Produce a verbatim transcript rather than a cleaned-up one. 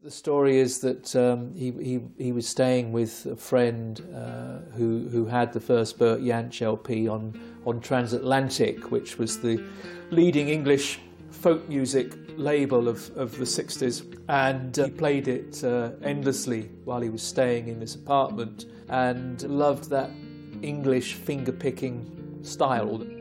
The story is that um, he, he, he was staying with a friend uh, who, who had the first Bert Jansch L P on, on Transatlantic, which was the leading English folk music label of, of the sixties, and uh, he played it uh, endlessly while he was staying in this apartment and loved that English finger-picking style.